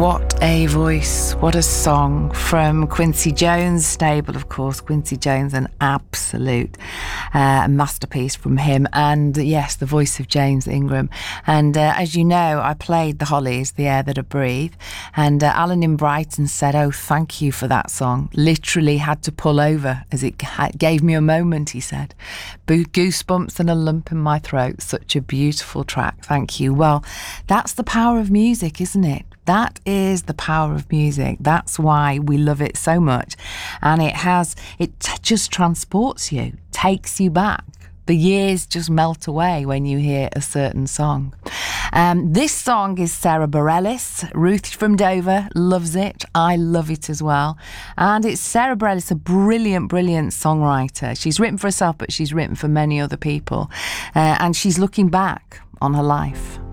What a voice, what a song from Quincy Jones' stable, of course. Quincy Jones, an absolute masterpiece from him. And yes, the voice of James Ingram. And as you know, I played The Hollies, The Air That I Breathe. And Alan in Brighton said, oh, thank you for that song. Literally had to pull over as it gave me a moment, he said. Goosebumps and a lump in my throat. Such a beautiful track. Thank you. Well, that's the power of music, isn't it? That is the power of music. That's why we love it so much. And it just transports you, takes you back. The years just melt away when you hear a certain song. This song is Sarah Bareilles. Ruth from Dover loves it. I love it as well. And it's Sarah Bareilles, a brilliant, brilliant songwriter. She's written for herself, but she's written for many other people. And she's looking back on her life.